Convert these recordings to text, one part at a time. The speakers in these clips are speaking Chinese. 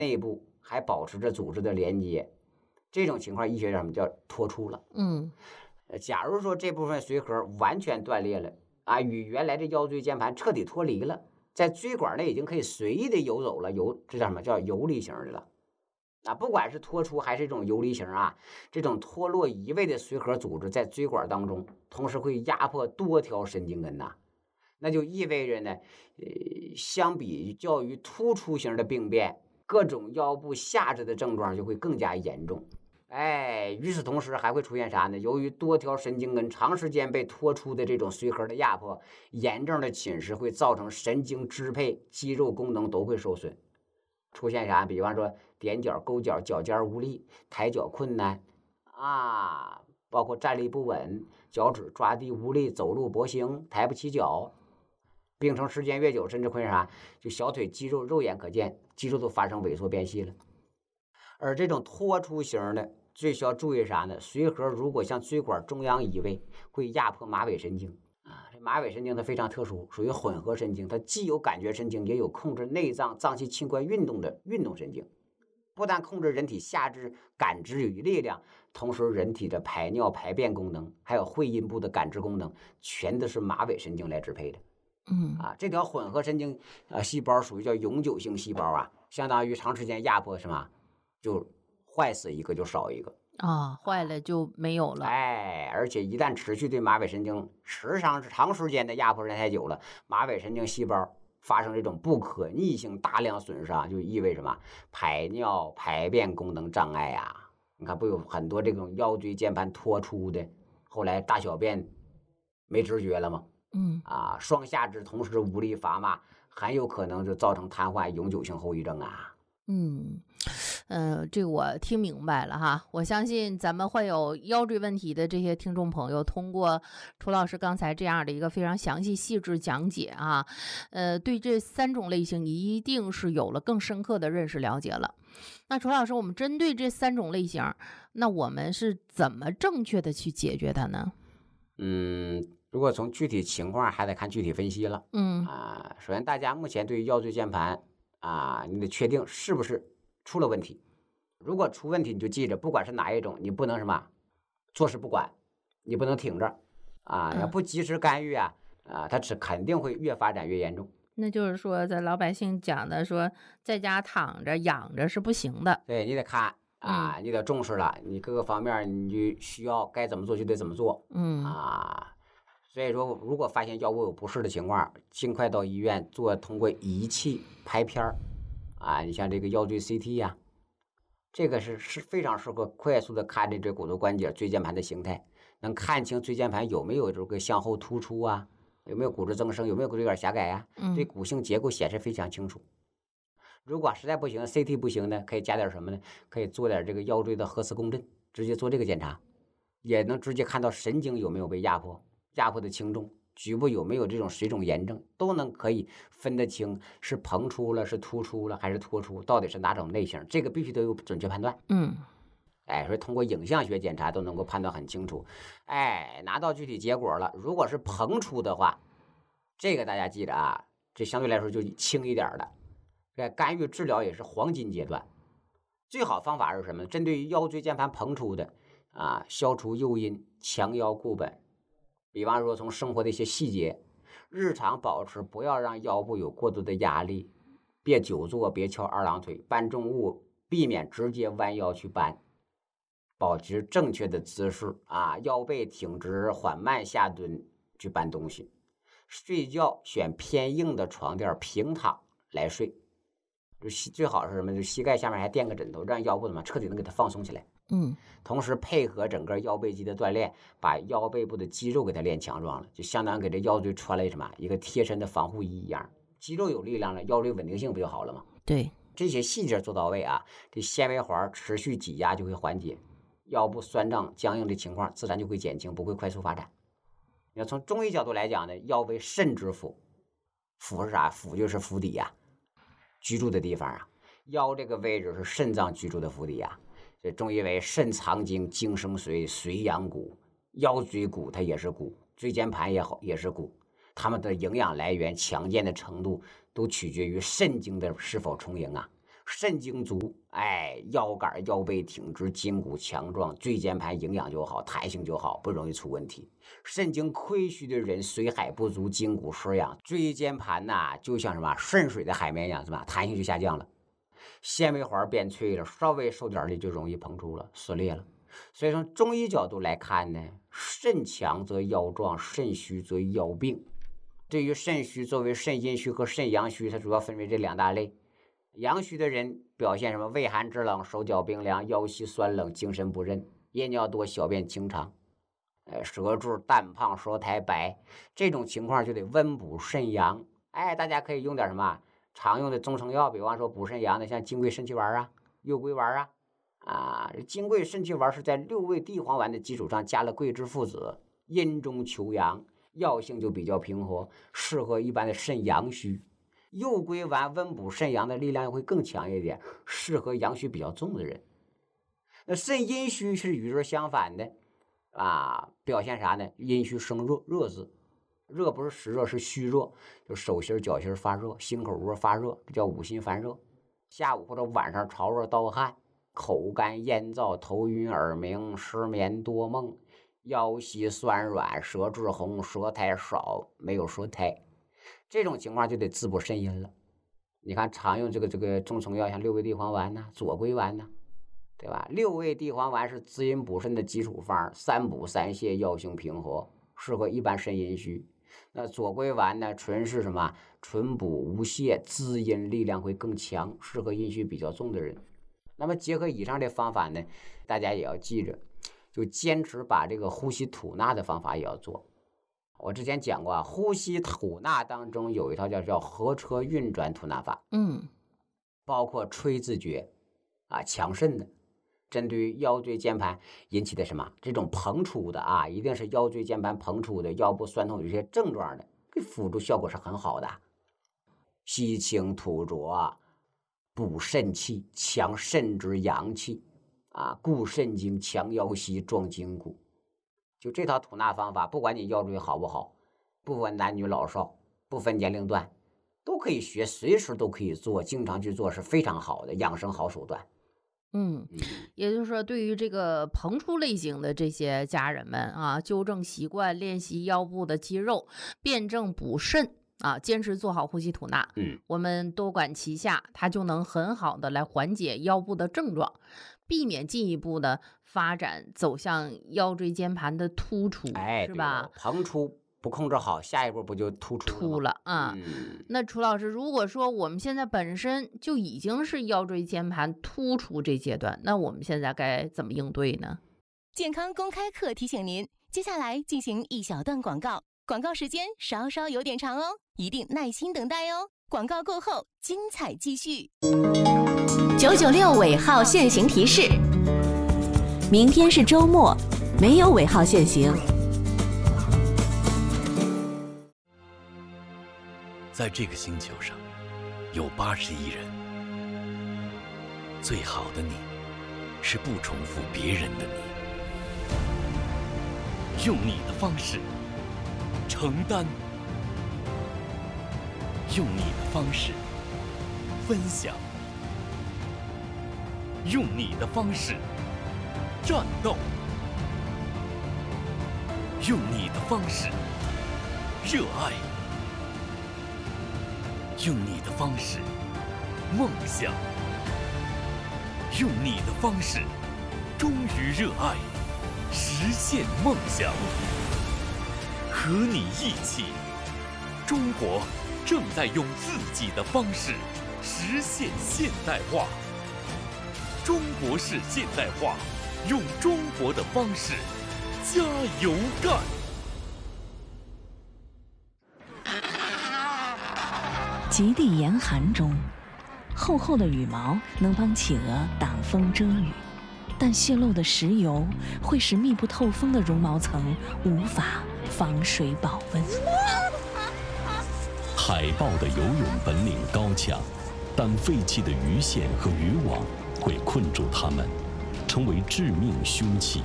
内部还保持着组织的连接，这种情况医学上叫脱出了。假如说这部分髓核完全断裂了啊，与原来的腰椎间盘彻底脱离了，在椎管内已经可以随意的游走了，这叫什么？叫游离型的了。啊，不管是脱出还是一种游离型啊，这种脱落移位的髓核组织在椎管当中，同时会压迫多条神经根呐。那就意味着呢，相比较于突出型的病变，各种腰部下肢的症状就会更加严重。与此同时还会出现啥呢？由于多条神经根长时间被脱出的这种髓核的压迫，严重的侵蚀会造成神经支配、肌肉功能都会受损。出现啥？比方说踮脚、勾脚、脚尖无力、抬脚困难啊，包括站立不稳、脚趾抓地无力、走路跛行、抬不起脚。病程时间越久，甚至会啥？就小腿肌肉肉眼可见，肌肉都发生萎缩变细了。而这种脱出型的，最需要注意啥呢？髓核如果向椎管中央移位，会压迫马尾神经啊。这马尾神经它非常特殊，属于混合神经，它既有感觉神经，也有控制内脏脏器器官运动的运动神经。不但控制人体下肢感知与力量，同时人体的排尿排便功能，还有会阴部的感知功能，全都是马尾神经来支配的。这条混合神经细胞属于叫永久性细胞啊，相当于长时间压迫什么，就坏死一个就少一个啊，坏了就没有了。 而且一旦持续对马尾神经长时间的压迫时间太久了，马尾神经细胞发生这种不可逆性大量损伤，就意味着什么？排尿排便功能障碍啊！你看不有很多这种腰椎间盘脱出的，后来大小便没知觉了吗？双下肢同时无力伐骂，很有可能就造成瘫痪、永久性后遗症啊。 这我听明白了哈。我相信咱们患有腰椎问题的这些听众朋友，通过楚老师刚才这样的一个非常详细细致讲解啊，对这3种类型一定是有了更深刻的认识了解了。那楚老师，我们针对这3种类型，那我们是怎么正确的去解决它呢？ 如果从具体情况还得看具体分析了。首先大家目前对于腰椎间盘你得确定是不是出了问题。如果出问题，你就记着，不管是哪一种，你不能什么坐视不管，你不能挺着要不及时干预它肯定会越发展越严重。 那就是说，咱老百姓讲的说，在家躺着养着是不行的。 对，你得看你得重视了，你各个方面你就需要该怎么做就得怎么做。所以说，如果发现腰部有不适的情况，尽快到医院通过仪器拍片你像这个腰椎 CT 这个是非常适合快速的看这骨头关节椎间盘的形态，能看清椎间盘有没有这个向后突出有没有骨质增生，有没有椎管狭改对骨性结构显示非常清楚。如果实在不行 CT 不行呢，可以加点什么呢？可以做点这个腰椎的核磁共振，直接做这个检查，也能直接看到神经有没有被压迫的轻重，局部有没有这种水肿炎症，都可以分得清是膨出了，是突出了，还是脱出，到底是哪种类型，这个必须都有准确判断。所以通过影像学检查都能够判断很清楚。拿到具体结果了，如果是膨出的话，这个大家记着这相对来说就轻一点的，干预治疗也是黄金阶段。最好方法是什么？针对于腰椎间盘膨出的消除诱因，强腰固本。比方说从生活的一些细节，日常保持不要让腰部有过度的压力，别久坐，别翘二郎腿，搬重物避免直接弯腰去搬，保持正确的姿势腰背挺直，缓慢下蹲去搬东西。睡觉选偏硬的床垫，平躺来睡，最好是什么？就膝盖下面还垫个枕头，让腰部彻底能给它放松起来。同时配合整个腰背肌的锻炼，把腰背部的肌肉给它练强壮了，就相当于给这腰椎穿了什么一个贴身的防护衣一样。肌肉有力量了，腰椎稳定性不就好了吗？ 对， 这些细节做到位这纤维环持续挤压就会缓解，腰部酸胀僵硬的情况自然就会减轻，不会快速发展。你要从中医角度来讲呢，腰为肾之府，府是啥？府就是府邸居住的地方腰这个位置是肾脏居住的府邸这中医为肾藏精，精生髓，髓养骨，腰椎骨它也是骨，椎间盘也是骨，它们的营养来源强健的程度都取决于肾经的是否充盈肾精足，腰杆腰背挺直，筋骨强壮，椎间盘营养就好，弹性就好，不容易出问题。肾精亏虚的人，水海不足，筋骨失养，椎间盘呐就像什么渗水的海绵一样，什么弹性就下降了，纤维环变脆了，稍微受点力就容易膨出了，撕裂了。所以从中医角度来看呢，肾强则腰壮，肾虚则腰病。对于肾虚，作为肾阴虚和肾阳虚，它主要分为这2大类。阳虚的人表现什么？畏寒肢冷，手脚冰凉，腰膝酸冷，精神不振，夜尿多，小便清长，舌质淡胖，舌苔白，这种情况就得温补肾阳。大家可以用点什么常用的中成药，比方说补肾阳的，像金匮肾气丸啊、右归丸啊。金匮肾气丸是在6味地黄丸的基础上加了桂枝附子，阴中求阳，药性就比较平和，适合一般的肾阳虚。右归丸温补肾阳的力量会更强一点，适合阳虚比较重的人。那肾阴虚是与之相反的表现啥呢？阴虚生热，热字，热不是实热，是虚热，就手心脚心发热，心口窝发热，这叫五心烦热。下午或者晚上潮热盗汗，口干咽燥，头晕耳鸣，失眠多梦，腰膝酸软，舌质红，舌苔少，没有舌苔，这种情况就得滋补肾阴了。你看常用这个中成药，像6味地黄丸左归丸对吧？6味地黄丸是滋阴补肾的基础方，3补3泻，药性平和，适合一般肾阴虚。那左归丸呢，纯是什么？纯补无泻，滋阴力量会更强，适合阴虚比较重的人。那么结合以上的方法呢，大家也要记着，就坚持把这个呼吸吐纳的方法也要做。我之前讲过呼吸吐纳当中有一套叫合车运转吐纳法，包括吹字诀强肾的，针对于腰椎间盘引起的什么这种膨出的一定是腰椎间盘膨出的，腰部酸痛有些症状的，这辅助效果是很好的。吸清吐浊，补肾气，强肾之阳气固肾精，强腰膝，壮筋骨。就这套吐纳方法，不管你腰椎好不好，不分男女老少，不分年龄段，都可以学，随时都可以做，经常去做是非常好的养生好手段。 也就是说，对于这个膨出类型的这些家人们纠正习惯，练习腰部的肌肉，辩证补肾坚持做好呼吸吐纳，我们多管齐下，它就能很好的来缓解腰部的症状，避免进一步的发展走向腰椎间盘的突出，是吧？ 膨出不控制好，下一步不就突出了那楚老师，如果说我们现在本身就已经是腰椎间盘突出这阶段，那我们现在该怎么应对呢？ 健康公开课提醒您，接下来进行一小段广告，广告时间稍稍有点长哦，一定耐心等待哦。广告过后，精彩继续。996尾号限行提示：明天是周末，没有尾号限行。 在这个星球上，有80亿人。最好的你，是不重复别人的你，用你的方式承担，用你的方式分享，用你的方式战斗，用你的方式热爱，用你的方式梦想，用你的方式忠于热爱，实现梦想。和你一起，中国正在用自己的方式实现现代化。中国式现代化，用中国的方式加油干！ 极地严寒中，厚厚的羽毛能帮企鹅挡风遮雨，但泄漏的石油会使密不透风的绒毛层无法防水保温。 海豹的游泳本领高强，但废弃的鱼线和渔网会困住它们，成为致命凶器。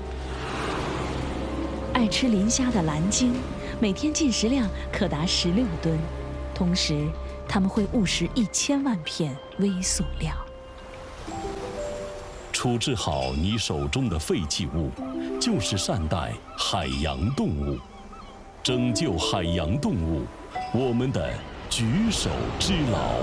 爱吃磷虾的蓝鲸，每天进食量可达16吨，同时它们会误食1000万片微塑料。 处置好你手中的废弃物，就是善待海洋动物，拯救海洋动物，我们的举手之劳。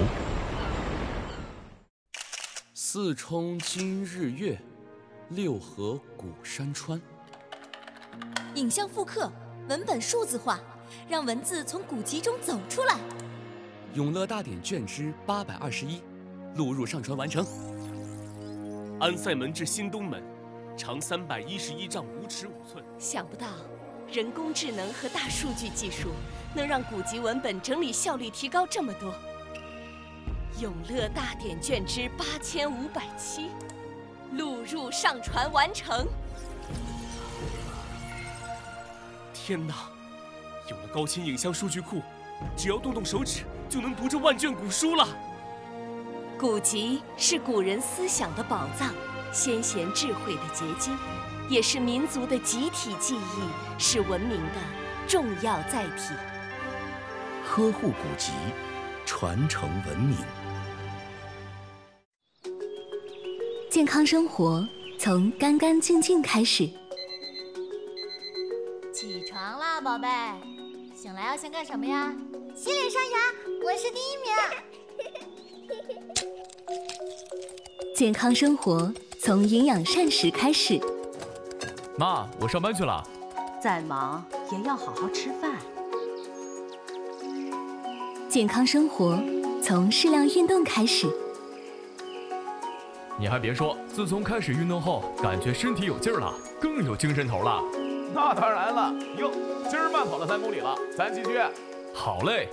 四冲今日月，六合古山川。 影像复刻，文本数字化，让文字从古籍中走出来。 永乐大典卷之821，录入上传完成。安塞门至新东门，长311丈5尺5寸。 想不到，人工智能和大数据技术能让古籍文本整理效率提高这么多。永乐大典卷之8507，录入上传完成。 天哪！有了高清影像数据库，只要动动手指就能读这万卷古书了。 古籍是古人思想的宝藏，先贤智慧的结晶，也是民族的集体记忆，是文明的重要载体。 呵护古籍，传承文明。 健康生活从干干净净开始。 起床啦，宝贝！醒来要先干什么呀？洗脸刷牙，我是第1名。 健康生活从营养膳食开始。 妈，我上班去了。 再忙也要好好吃饭。 健康生活从适量运动开始。 你还别说，自从开始运动后，感觉身体有劲儿了，更有精神头了。 那当然了，哟，今儿慢跑了3公里了，咱继续。 好嘞。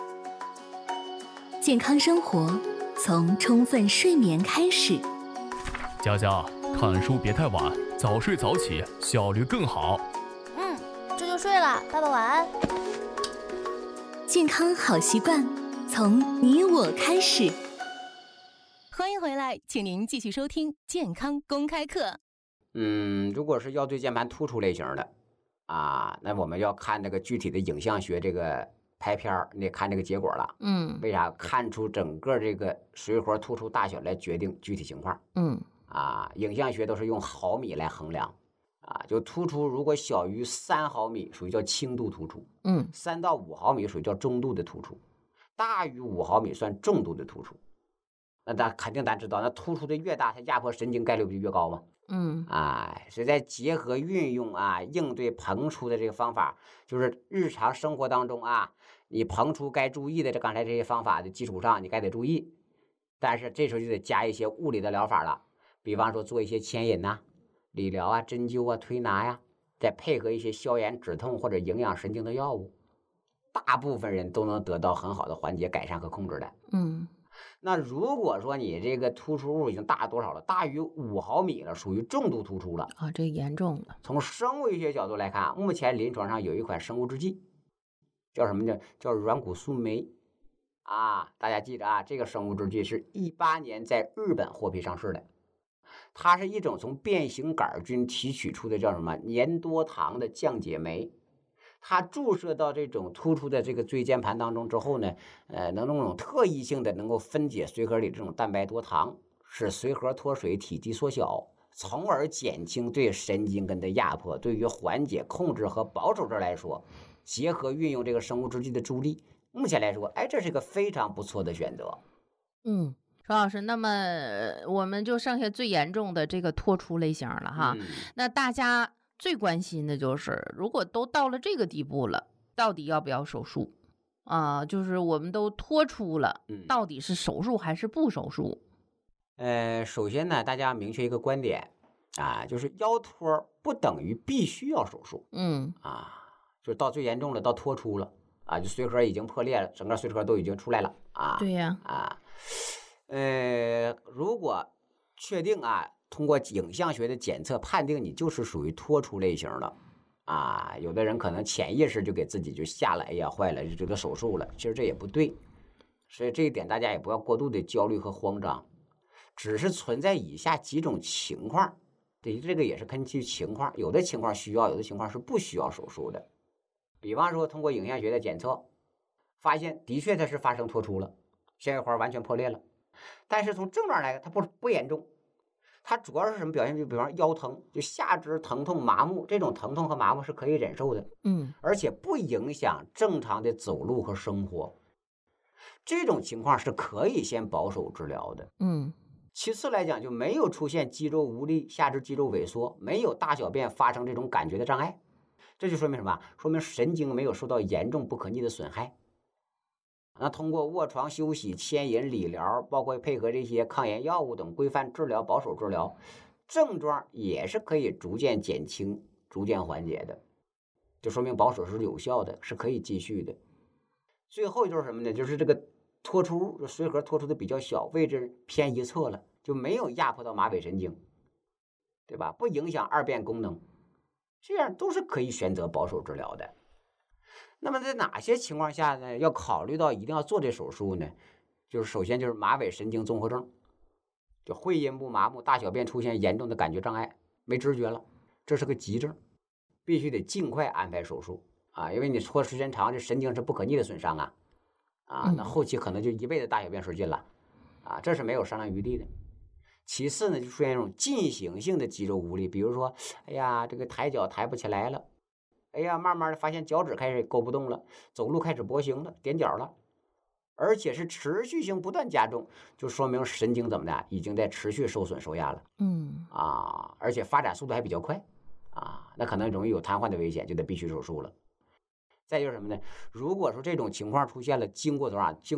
健康生活从充分睡眠开始。 佳佳，看书别太晚，早睡早起，效率更好。 这就睡了，爸爸晚安。 健康好习惯从你我开始。 欢迎回来，请您继续收听健康公开课。 如果是腰椎间盘突出类型的那我们要看这个具体的影像学这个拍片儿，你得看这个结果了。为啥？看出整个这个髓核突出大小来决定具体情况。影像学都是用毫米来衡量就突出如果小于3毫米属于叫轻度突出，3到5毫米属于叫中度的突出，大于5毫米算重度的突出。那咱知道，那突出的越大，它压迫神经概率不就越高吗？所以再结合运用应对膨出的这个方法，就是日常生活当中你膨出该注意的刚才这些方法的基础上，你该得注意。但是这时候就得加一些物理的疗法了，比方说做一些牵引理疗针灸推拿再配合一些消炎止痛或者营养神经的药物，大部分人都能得到很好的缓解、改善和控制的。那如果说你这个突出物已经大多少了？大于5毫米了，属于重度突出了这严重了。 从生物医学角度来看，目前临床上有一款生物制剂，叫什么呢？叫软骨素酶大家记着这个生物制剂是18年在日本获批上市的。它是一种从变形杆菌提取出的叫什么粘多糖的降解酶。它注射到这种突出的这个椎间盘当中之后呢，能种特异性的能够分解髓核里这种蛋白多糖，使髓核脱水体积缩小，从而减轻对神经根的压迫。对于缓解、控制和保守这来说，结合运用这个生物制剂的助力，目前来说，这是一个非常不错的选择。 周老师，那么我们就剩下最严重的这个脱出类型了哈。那大家最关心的就是，如果都到了这个地步了，到底要不要手术就是我们都脱出了，到底是手术还是不手术？ 首先呢，大家明确一个观点就是腰脱不等于必须要手术。就是到最严重了，到脱出了就髓核已经破裂了，整个髓核都已经出来了对呀如果确定通过影像学的检测判定你就是属于脱出类型的有的人可能潜意识就给自己就下了，哎呀坏了，就这个手术了，其实这也不对。所以这一点大家也不要过度的焦虑和慌张，只是存在以下几种情况，这个也是根据情况，有的情况需要，有的情况是不需要手术的。比方说通过影像学的检测发现的确它是发生脱出了，纤维环完全破裂了，但是从症状来看它不严重。 它主要是什么表现？就比方腰疼，就下肢疼痛麻木，这种疼痛和麻木是可以忍受的，而且不影响正常的走路和生活。这种情况是可以先保守治疗的，其次来讲，就没有出现肌肉无力、下肢肌肉萎缩，没有大小便发生这种感觉的障碍，这就说明什么？说明神经没有受到严重不可逆的损害。那通过卧床休息、牵引理疗，包括配合这些抗炎药物等规范治疗、保守治疗，症状也是可以逐渐减轻、逐渐缓解的，就说明保守是有效的，是可以继续的。最后就是什么呢？就是这个脱出，髓核脱出的比较小，位置偏一侧了，就没有压迫到马尾神经，对吧？不影响二便功能，这样都是可以选择保守治疗的。那么在哪些情况下呢，要考虑到一定要做这手术呢？就是首先就是马尾神经综合症，就会阴部麻木、大小便出现严重的感觉障碍，没知觉了，这是个急症，必须得尽快安排手术啊！因为你拖时间长，这神经是不可逆的损伤啊，那后期可能就一辈子大小便失禁了啊，这是没有商量余地的。其次呢，就出现一种进行性的肌肉无力，比如说，哎呀，这个抬脚抬不起来了。哎呀，慢慢的发现脚趾开始勾不动了，走路开始跛行了，踮脚了，而且是持续性不断加重，就说明神经怎么的，已经在持续受损受压了。而且发展速度还比较快啊，那可能容易有瘫痪的危险，就得必须手术了。再就是什么呢？如果说这种情况出现了，经过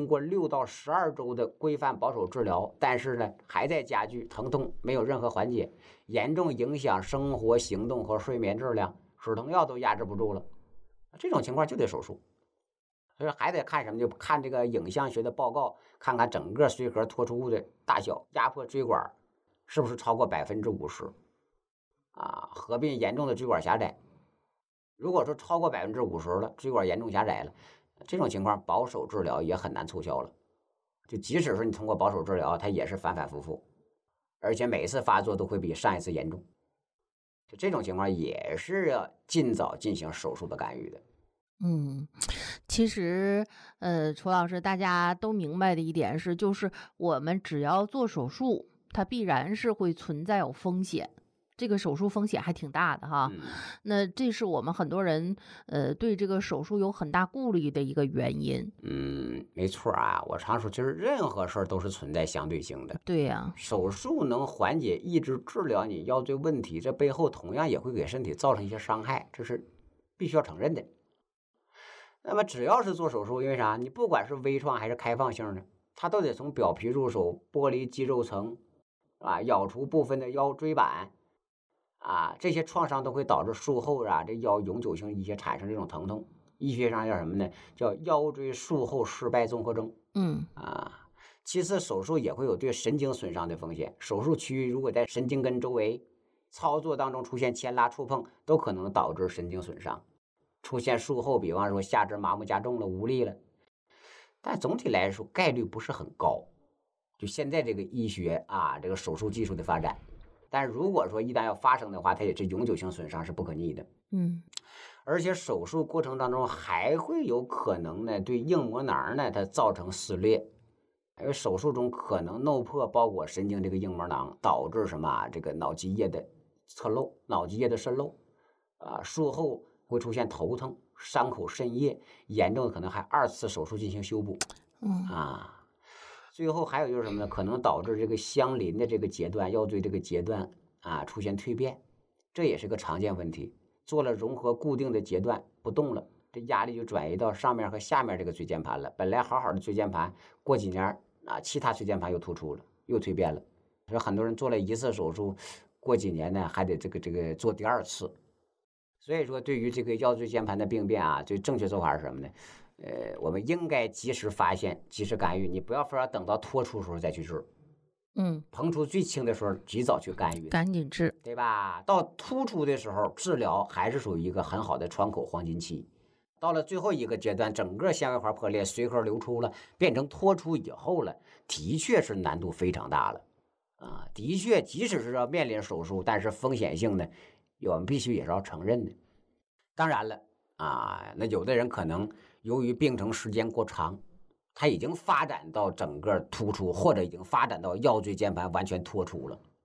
6到12周的规范保守治疗，但是呢还在加剧，疼痛没有任何缓解，严重影响生活行动和睡眠质量。止疼药都压制不住了，这种情况就得手术。所以还得看什么？就看这个影像学的报告，看看整个髓核脱出物的大小，压迫椎管是不是超过50%啊？合并严重的椎管狭窄。如果说超过50%了，椎管严重狭窄了，这种情况保守治疗也很难凑效了。就即使是你通过保守治疗，它也是反反复复，而且每一次发作都会比上一次严重。就这种情况也是要尽早进行手术的干预的。 其实楚老师，大家都明白的一点是，就是我们只要做手术，它必然是会存在有风险，这个手术风险还挺大的哈。那这是我们很多人对这个手术有很大顾虑的一个原因。 没错啊，我常说，其实任何事儿都是存在相对性的。 对呀， 手术能缓解、抑制、治疗你腰椎问题，这背后同样也会给身体造成一些伤害，这是必须要承认的。那么只要是做手术，因为啥？你不管是微创还是开放性的，它都得从表皮入手，剥离肌肉层，咬除部分的腰椎板。这些创伤都会导致术后这腰永久性一些产生这种疼痛，医学上叫什么呢？叫腰椎术后失败综合征。其次，手术也会有对神经损伤的风险。手术区域如果在神经根周围，操作当中出现牵拉触碰，都可能导致神经损伤。出现术后，比方说下肢麻木加重了、无力了，但总体来说概率不是很高。就现在这个医学这个手术技术的发展。但如果说一旦要发生的话，它也是永久性损伤，是不可逆的。而且手术过程当中还会有可能呢，对硬膜囊呢它造成撕裂，因为手术中可能弄破包裹神经这个硬膜囊，导致什么这个脑积液的侧漏、脑积液的渗漏术后会出现头疼、伤口渗液，严重的可能还2次手术进行修补。最后还有就是什么呢？可能导致这个相邻的这个节段，腰椎这个节段出现蜕变，这也是个常见问题。做了融合固定的节段不动了，这压力就转移到上面和下面这个椎间盘了。本来好好的椎间盘，过几年其他椎间盘又突出了，又蜕变了。所以很多人做了1次手术，过几年呢还得这个做第2次。所以说，对于这个腰椎间盘的病变最正确做法是什么呢？我们应该及时发现，及时干预，你不要非要等到脱出的时候再去治。膨出最轻的时候及早去干预， 赶紧治， 对吧？到突出的时候治疗还是属于一个很好的窗口黄金期。到了最后一个阶段，整个纤维环破裂，髓核流出了，变成脱出以后了，的确是难度非常大了的确，即使是要面临手术，但是风险性呢，我们必须也是要承认的。当然了那有的人可能由于病程时间过长，它已经发展到整个突出，或者已经发展到腰椎间盘完全脱出了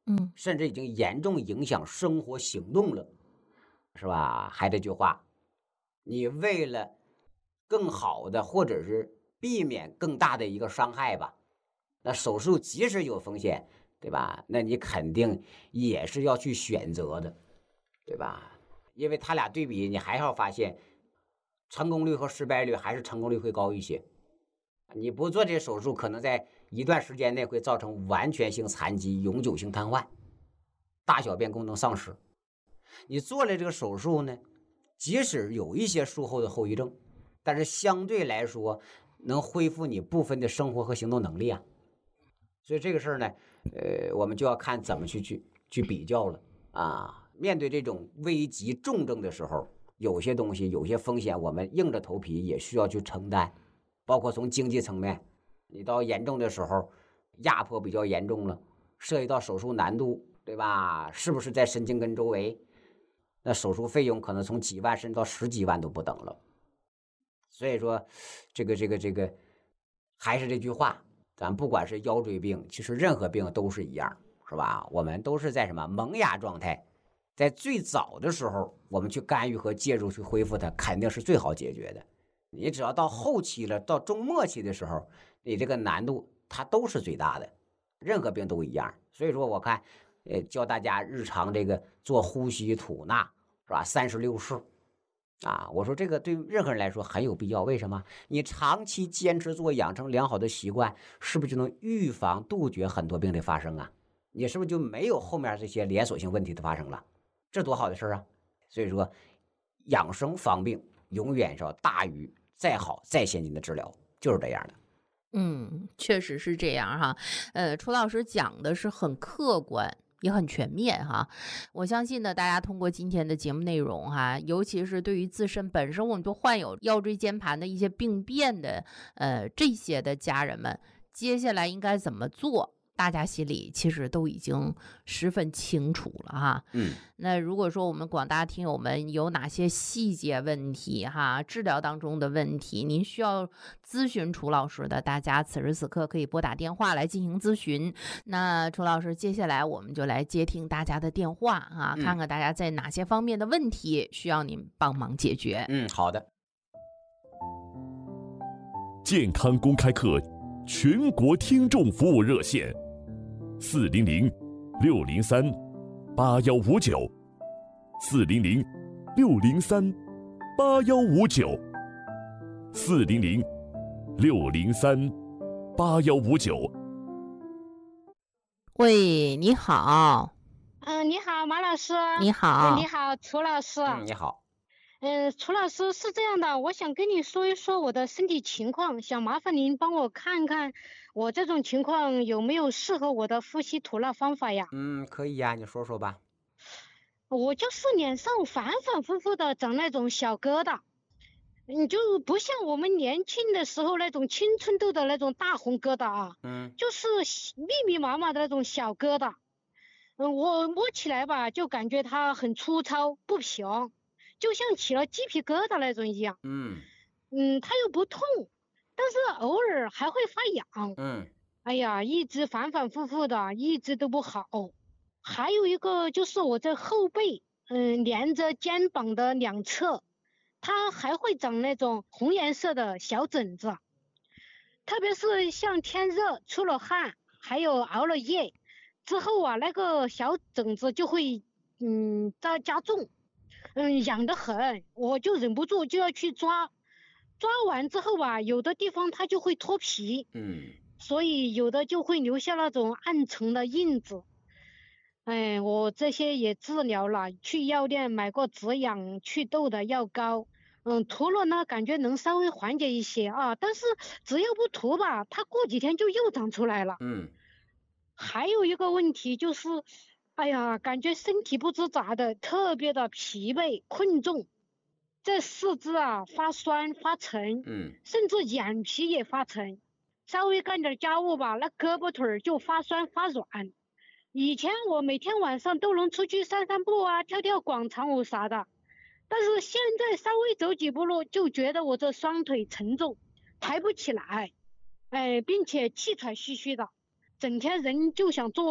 甚至已经严重影响生活行动了，是吧？还这句话，你为了更好的或者是避免更大的一个伤害吧，那手术即使有风险，对吧？那你肯定也是要去选择的，对吧？因为他俩对比，你还要发现成功率和失败率还是成功率会高一些。你不做这些手术，可能在一段时间内会造成完全性残疾、永久性瘫痪、大小便功能丧失。你做了这个手术呢，即使有一些术后的后遗症，但是相对来说能恢复你部分的生活和行动能力啊。所以这个事儿呢，我们就要看怎么去比较了啊。面对这种危急重症的时候，有些东西有些风险，我们硬着头皮也需要去承担，包括从经济层面，你到严重的时候，压迫比较严重了，涉及到手术难度，对吧？是不是在神经根周围？那手术费用可能从几万甚至到10几万都不等了。所以说，这个，还是这句话，咱不管是腰椎病，其实任何病都是一样，是吧？我们都是在什么萌芽状态，在最早的时候，我们去干预和介入去恢复它，肯定是最好解决的。你只要到后期了，到中末期的时候，你这个难度它都是最大的，任何病都一样。所以说，我看，教大家日常这个做呼吸吐纳，是吧？36式。啊，我说这个对任何人来说很有必要。为什么？你长期坚持做，养成良好的习惯，是不是就能预防杜绝很多病的发生啊？你是不是就没有后面这些连锁性问题的发生了？这多好的事啊！所以说，养生防病永远是要大于再好再先进的治疗，就是这样的。 确实是这样哈。楚老师讲的是很客观，也很全面哈。我相信呢，大家通过今天的节目内容哈，尤其是对于自身本身我们都患有腰椎间盘的一些病变的这些的家人们，接下来应该怎么做，大家心里其实都已经十分清楚了哈。那如果说我们广大听友们有哪些细节问题哈，治疗当中的问题，您需要咨询楚老师的，大家此时此刻可以拨打电话来进行咨询。那楚老师，接下来我们就来接听大家的电话啊，看看大家在哪些方面的问题需要您帮忙解决。 好的。 健康公开课全国听众服务热线400-603-8159，400-603-8159。 喂，你好。 你好，马老师。 你好。 你好，楚老师。 你好。 楚老师，是这样的，我想跟你说一说我的身体情况，想麻烦您帮我看看我这种情况有没有适合我的呼吸吐纳方法呀？ 可以呀，你说说吧。 我就是脸上反反复复的长那种小疙瘩，就不像我们年轻的时候那种青春痘的那种大红疙瘩啊，就是密密麻麻的那种小疙瘩。我摸起来吧，就感觉它很粗糙不平，就像起了鸡皮疙瘩那种一样。它又不痛，但是偶尔还会发痒。哎呀，一直反反复复的，一直都不好。还有一个就是我这后背，连着肩膀的两侧，它还会长那种红颜色的小疹子，特别是像天热出了汗，还有熬了夜之后啊，那个小疹子就会加重，痒得很，我就忍不住就要去抓完之后吧，有的地方它就会脱皮，所以有的就会留下那种暗沉的印子。我这些也治疗了，去药店买过止痒祛痘的药膏，涂了呢，感觉能稍微缓解一些啊，但是只要不涂吧，它过几天就又长出来了。还有一个问题就是，哎呀，感觉身体不知咋的，特别的疲惫困重，这四肢啊发酸发沉，甚至眼皮也发沉，稍微干点家务吧，那胳膊腿就发酸发软。以前我每天晚上都能出去散散步啊，跳跳广场舞啥的，但是现在稍微走几步路就觉得我这双腿沉重，抬不起来，并且气喘吁吁的，整天人就想坐着，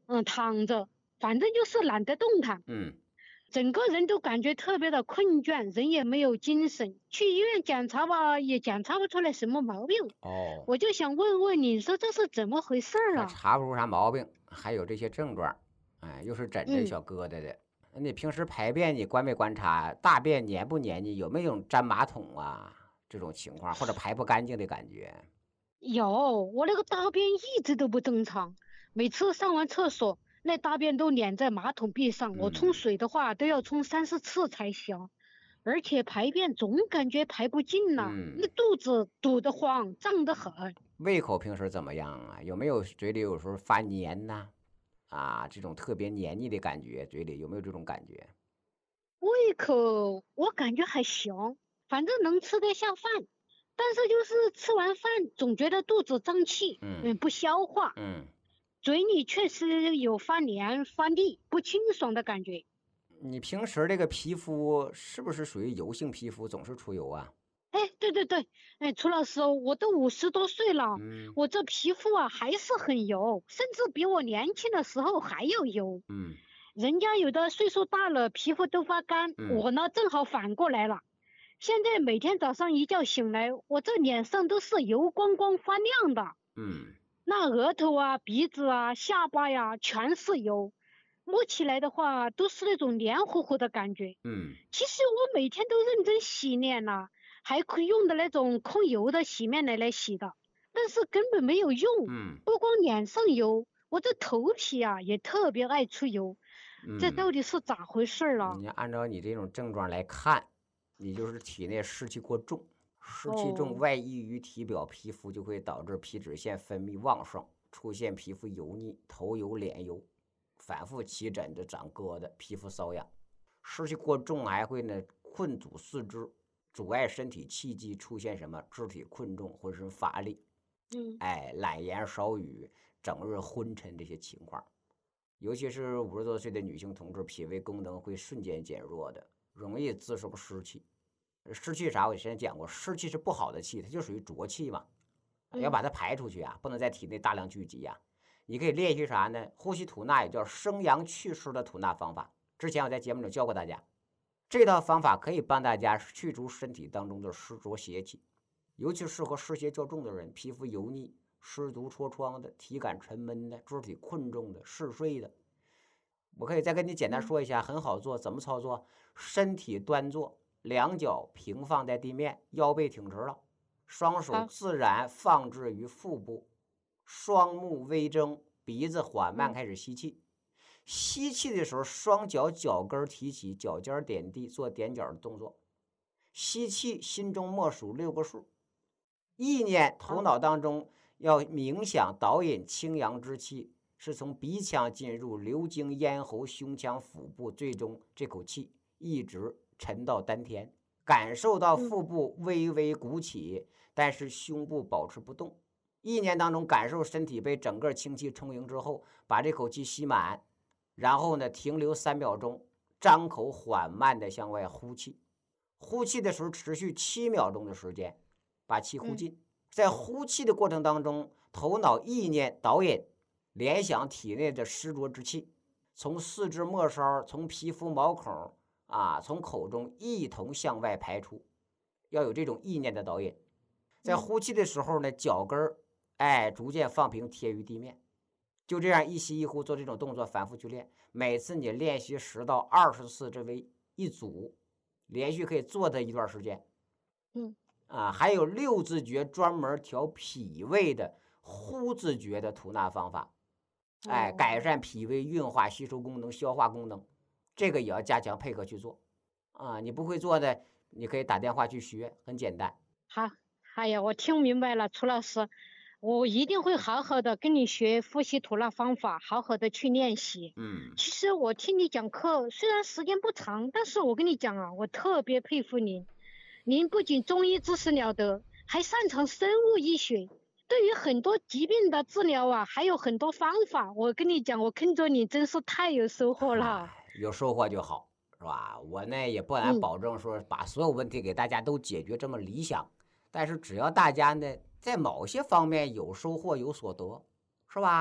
躺着，反正就是懒得动弹。整个人都感觉特别的困倦，人也没有精神。去医院检查吧，也检查不出来什么毛病。我就想问问你说这是怎么回事啊？ 查不出啥毛病，还有这些症状，又是枕着小疙瘩的。你平时排便你观没观察，大便黏不黏腻，有没有粘马桶啊这种情况，或者排不干净的感觉？ 有，我那个大便一直都不正常，每次上完厕所，那大便都粘在马桶壁上，我冲水的话都要冲30次才行，而且排便总感觉排不尽呐，那肚子堵得慌，胀得很。 胃口平时怎么样啊？有没有嘴里有时候发黏呐？这种特别黏腻的感觉，嘴里有没有这种感觉？ 胃口我感觉还行，反正能吃得下饭，但是就是吃完饭总觉得肚子胀气，不消化，嘴里确实有发黏发腻不清爽的感觉。 你平时这个皮肤是不是属于油性皮肤，总是出油啊？ 对，楚老师，我都50多岁了，我这皮肤还是很油，甚至比我年轻的时候还要油。人家有的岁数大了皮肤都发干，我呢正好反过来了。现在每天早上一觉醒来，我这脸上都是油光光发亮的。那额头鼻子下巴呀全是油，摸起来的话都是那种黏糊糊的感觉。其实我每天都认真洗脸了，还可以用的那种控油的洗面奶来洗的，但是根本没有用。不光脸上油，我这头皮也特别爱出油。这到底是咋回事啊？ 你按照你这种症状来看，你就是体内湿气过重，湿气重外溢于体表皮肤，就会导致皮脂腺分泌旺盛，出现皮肤油腻、头油、脸油，反复起疹子、长疙瘩、皮肤瘙痒。湿气过重还会困阻四肢，阻碍身体气机，出现什么肢体困重、浑身乏力，懒言少语、整日昏沉这些情况。尤其是50多岁的女性同志，脾胃功能会瞬间减弱的，容易滋生湿气。湿气啥？我之前讲过，湿气是不好的气，它就属于浊气嘛，要把它排出去不能在体内大量聚集你可以练习啥呢？呼吸吐纳，也叫生阳祛湿的吐纳方法。之前我在节目中教过大家，这套方法可以帮大家去除身体当中的湿浊邪气，尤其适合湿邪较重的人，皮肤油腻、湿毒戳疮的，体感沉闷的，肢体困重的，嗜睡的。我可以再跟你简单说一下，很好做，怎么操作？身体端坐，两脚平放在地面，腰背挺直了，双手自然放置于腹部，双目微睁，鼻子缓慢开始吸气。吸气的时候，双脚脚跟提起，脚尖点地，做踮脚的动作。吸气，心中默数6个数，意念头脑当中要冥想导引清阳之气，是从鼻腔进入，流经咽喉、胸腔、腹部，最终这口气一直沉到丹田，感受到腹部微微鼓起，但是胸部保持不动。意念当中感受身体被整个清气充盈之后，把这口气吸满，然后呢停留3秒钟，张口缓慢的向外呼气。呼气的时候持续7秒钟的时间，把气呼尽。在呼气的过程当中，头脑意念导引，联想体内的湿浊之气，从四肢末梢，从皮肤毛孔从口中一同向外排出，要有这种意念的导引。在呼气的时候呢，脚跟逐渐放平，贴于地面。就这样一吸一呼做这种动作，反复去练。每次你练习10到20次，这为一组，连续可以做它一段时间。还有6字诀专门调脾胃的呼字诀的吐纳方法，改善脾胃运化、吸收功能、消化功能，这个也要加强配合去做你不会做的，你可以打电话去学，很简单。 好，我听明白了，楚老师，我一定会好好的跟你学呼吸吐纳方法，好好的去练习。其实我听你讲课虽然时间不长，但是我跟你讲我特别佩服您。您不仅中医知识了得，还擅长生物医学，对于很多疾病的治疗还有很多方法。我跟你讲，我跟着你真是太有收获了。 有收获就好，是吧？我呢也不敢保证说把所有问题给大家都解决这么理想，但是只要大家呢在某些方面有收获有所得，是吧？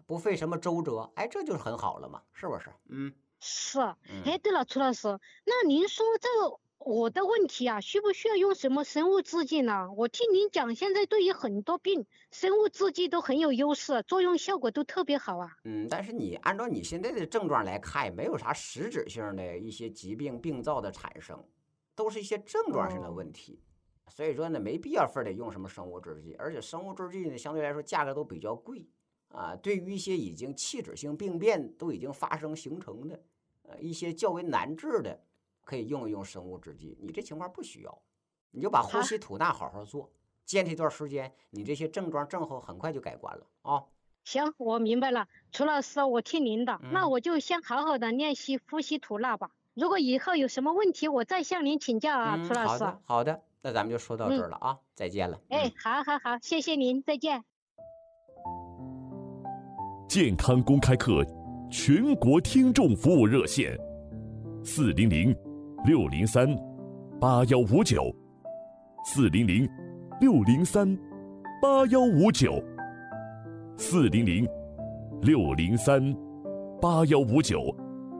不费什么周折，哎，这就是很好了嘛，是不是？ 是。哎，对了，楚老师，那您说这个我的问题啊，需不需要用什么生物制剂呢？我听您讲，现在对于很多病，生物制剂都很有优势，作用效果都特别好啊。 但是你按照你现在的症状来看，也没有啥实质性的一些疾病病灶的产生，都是一些症状性的问题。所以说呢，没必要非得用什么生物制剂，而且生物制剂呢，相对来说价格都比较贵啊。对于一些已经器质性病变都已经发生形成的，一些较为难治的，可以用一用生物制剂。你这情况不需要，你就把呼吸吐纳好好做，坚持一段时间，你这些症状症候很快就改观了啊。 行，我明白了，楚老师，我听您的，那我就先好好的练习呼吸吐纳吧。如果以后有什么问题，我再向您请教啊，楚老师。 好的，那咱们就说到这儿了啊，再见了。 哎，好，谢谢您，再见。 健康公开课全国听众服务热线 400-603-8159，400-603-8159。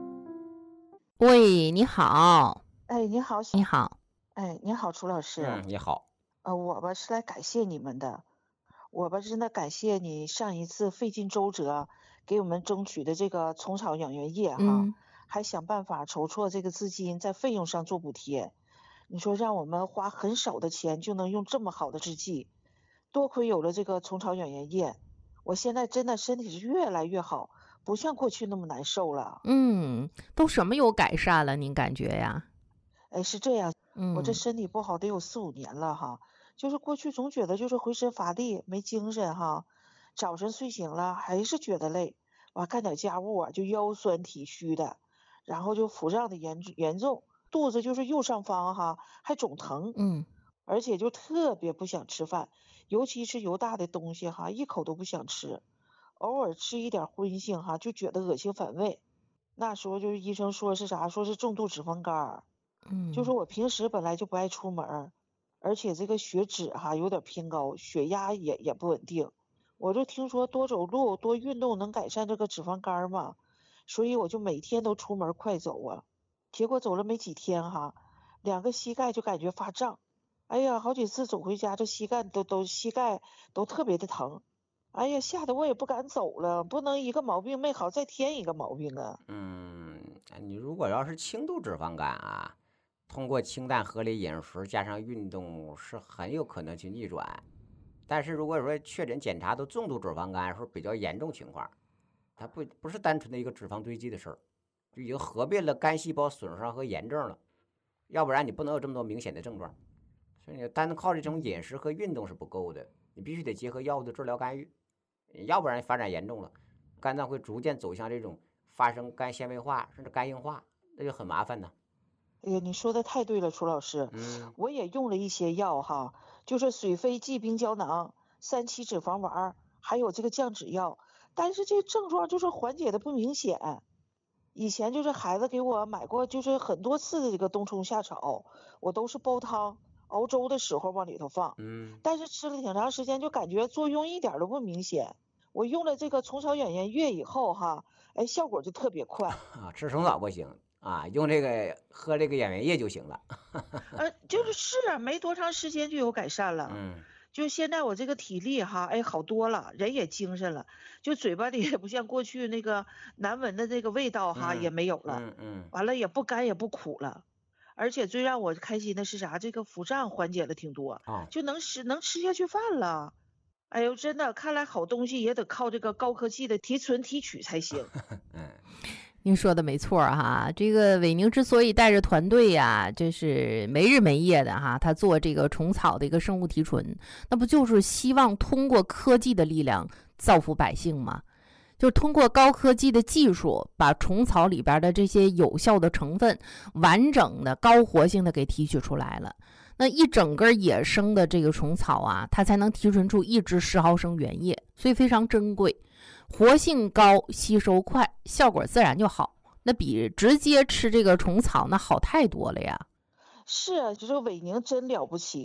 喂，你好。 哎，你好。 你好。 哎，你好，楚老师。 你好。 我吧是来感谢你们的，我吧真的感谢你上一次费尽周折给我们争取的这个虫草养元液哈，还想办法筹措这个资金在费用上做补贴。你说让我们花很少的钱就能用这么好的制剂，多亏有了这个虫草养元液，我现在真的身体是越来越好，不像过去那么难受了。 都什么有改善了？您感觉呀？ 哎，是这样，我这身体不好得有4、5年了哈，就是过去总觉得就是浑身乏力没精神哈，早晨睡醒了还是觉得累，完干点家务啊就腰酸体虚的，然后就腹胀的严重，肚子就是右上方哈还肿疼，而且就特别不想吃饭，尤其是油大的东西哈一口都不想吃，偶尔吃一点荤腥哈就觉得恶心反胃。那时候就是医生说是啥，说是重度脂肪肝。就是我平时本来就不爱出门，而且这个血脂哈有点偏高，血压也不稳定。我就听说多走路多运动能改善这个脂肪肝嘛，所以我就每天都出门快走啊。结果走了没几天哈，2个膝盖就感觉发胀，哎呀，好几次走回家这膝盖都特别的疼，哎呀，吓得我也不敢走了，不能一个毛病没好再添一个毛病啊。 你如果要是轻度脂肪肝啊，通过清淡合理饮食加上运动是很有可能去逆转。但是如果说确诊检查都重度脂肪肝，是比较严重情况，它不是单纯的一个脂肪堆积的事儿，就已经合并了肝细胞损伤和炎症了，要不然你不能有这么多明显的症状。所以你单靠这种饮食和运动是不够的，你必须得结合药物的治疗干预，要不然发展严重了，肝脏会逐渐走向这种发生肝纤维化甚至肝硬化，那就很麻烦呢。 哎呀，你说的太对了，楚老师。我也用了一些药哈，就是水飞济冰胶囊、3期脂肪丸，还有这个降脂药，但是这症状就是缓解的不明显。以前就是孩子给我买过，就是很多次的这个冬虫夏草，我都是煲汤熬粥的时候往里头放，但是吃了挺长时间，就感觉作用一点都不明显。我用了这个虫草养元液以后哈，哎，效果就特别快啊。吃虫草不行啊，用这个喝这个养元液就行了。 就是没多长时间就有改善了。就现在我这个体力哈，哎，好多了，人也精神了，就嘴巴里也不像过去那个难闻的这个味道哈，也没有了。完了也不干也不苦了。而且最让我开心的是啥？这个腹胀缓解了挺多，就能吃下去饭了。哎呦，真的，看来好东西也得靠这个高科技的提纯提取才行。 您说的没错哈，这个伟宁之所以带着团队呀，就是没日没夜的哈，他做这个虫草的一个生物提纯，那不就是希望通过科技的力量造福百姓吗？就是通过高科技的技术，把虫草里边的这些有效的成分完整的高活性的给提取出来了。那一整根野生的这个虫草啊，它才能提纯出1支10毫升原液，所以非常珍贵，活性高，吸收快，效果自然就好。那比直接吃这个虫草那好太多了呀。 是啊，就是伟宁真了不起，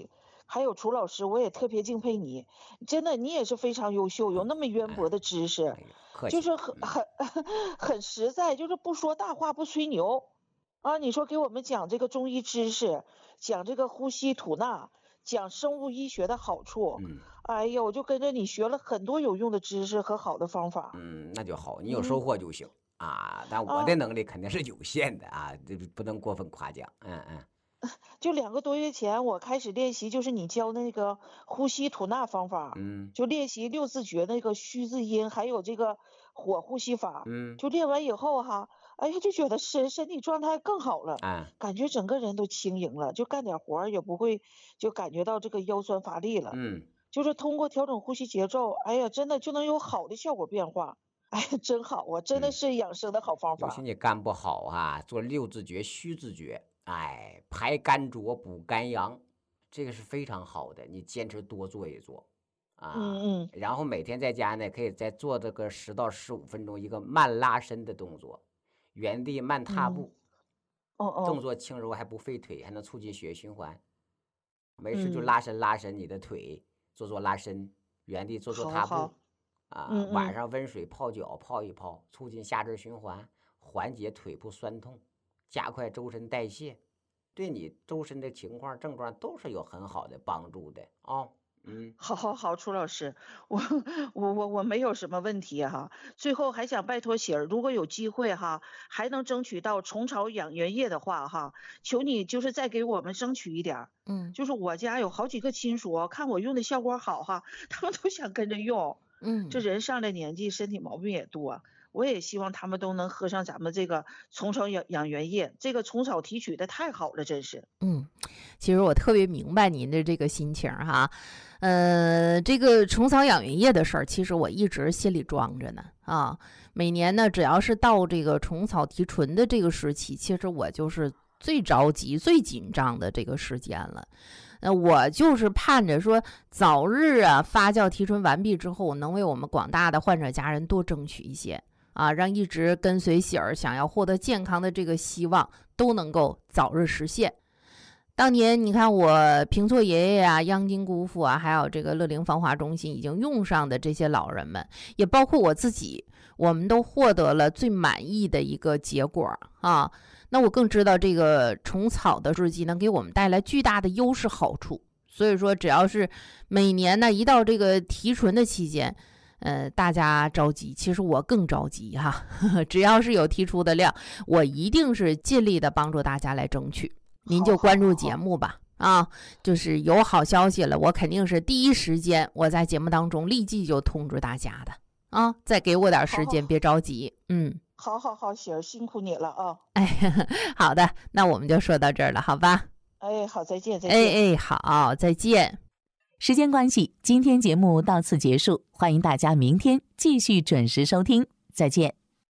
还有楚老师，我也特别敬佩你，真的，你也是非常优秀，有那么渊博的知识，就是很实在，就是不说大话不吹牛啊。你说给我们讲这个中医知识，讲这个呼吸吐纳，讲生物医学的好处，哎呀，我就跟着你学了很多有用的知识和好的方法。 那就好，你有收获就行啊。但我的能力肯定是有限的啊，这不能过分夸奖。 就2个多月前，我开始练习，就是你教那个呼吸吐纳方法，就练习6字诀那个虚字音，还有这个火呼吸法，就练完以后哈，哎呀，就觉得身体状态更好了，感觉整个人都轻盈了，就干点活也不会就感觉到这个腰酸乏力了，就是通过调整呼吸节奏，哎呀，真的就能有好的效果变化。哎呀，真好啊，真的是养生的好方法。 尤其你肝不好啊，做6字诀、虚字诀，排肝浊、补肝阳，这个是非常好的，你坚持多做一做啊。然后每天在家呢，可以再做这个10到15分钟一个慢拉伸的动作，原地慢踏步，动作轻柔还不费腿，还能促进血液循环。没事就拉伸你的腿，做拉伸，原地做踏步。晚上温水泡脚泡一泡，促进下肢循环，缓解腿部酸痛，加快周身代谢，对你周身的情况症状都是有很好的帮助的啊。 好，楚老师，我没有什么问题哈。最后还想拜托喜儿，如果有机会哈，还能争取到虫草养元液的话哈，求你就是再给我们争取一点。就是我家有好几个亲属，看我用的效果好哈，他们都想跟着用。这人上了年纪，身体毛病也多，我也希望他们都能喝上咱们这个虫草养元液，这个虫草提取的太好了，真是。 其实我特别明白您的这个心情哈。这个虫草养元液的事儿，其实我一直心里装着呢啊。每年呢，只要是到这个虫草提纯的这个时期，其实我就是最着急、最紧张的这个时间了。我就是盼着说早日发酵提纯完毕之后，能为我们广大的患者家人多争取一些啊，让一直跟随喜儿想要获得健康的这个希望都能够早日实现。当年你看我平措爷爷央金姑父还有这个乐龄防滑中心已经用上的这些老人们，也包括我自己，我们都获得了最满意的一个结果啊。那我更知道这个虫草的制剂能给我们带来巨大的优势好处，所以说只要是每年呢一到这个提纯的期间，大家着急，其实我更着急哈。只要是有提出的量，我一定是尽力的帮助大家来争取。您就关注节目吧啊，就是有好消息了，我肯定是第一时间我在节目当中立即就通知大家的啊。再给我点时间，别着急。 好，喜儿辛苦你了啊！ 好的，那我们就说到这儿了，好吧？ 好，再见。 好，再见。 时间关系，今天节目到此结束，欢迎大家明天继续准时收听，再见。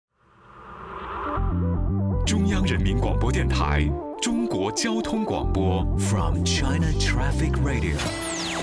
中央人民广播电台中国交通广播 From China Traffic Radio。